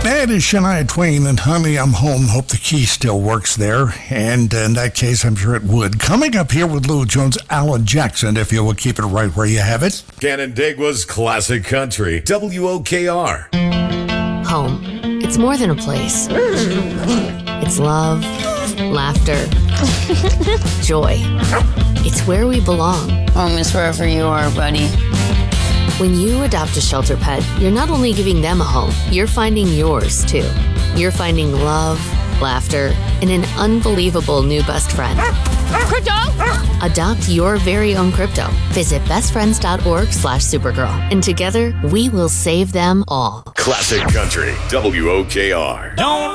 That is Shania Twain and Honey, I'm Home. Hope the key still works there. And in that case, I'm sure it would. Coming up here with Lou Jones, Alan Jackson, if you will keep it right where you have it. Canandaigua's Classic Country, WOKR. Home. It's more than a place. It's love, laughter, joy. It's where we belong. Home is wherever you are, buddy. When you adopt a shelter pet, you're not only giving them a home, you're finding yours, too. You're finding love, laughter, and an unbelievable new best friend. Crypto! Adopt your very own crypto. Visit bestfriends.org/Supergirl. And together, we will save them all. Classic Country, WOKR. Don't